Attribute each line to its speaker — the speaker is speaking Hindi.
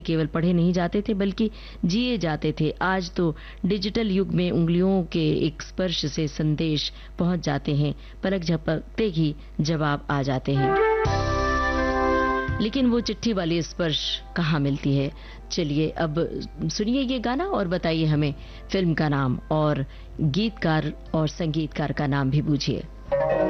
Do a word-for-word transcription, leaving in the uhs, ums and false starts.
Speaker 1: केवल पढ़े नहीं जाते थे बल्कि जिए जाते थे। आज तो डिजिटल युग में उंगलियों के एक स्पर्श से संदेश पहुंच जाते हैं, पलक झपकते ही जवाब आ जाते हैं। लेकिन वो चिट्ठी वाली स्पर्श कहाँ मिलती है? चलिए अब सुनिए ये गाना और बताइए हमें फिल्म का नाम और गीतकार और संगीतकार का नाम भी बूझिए।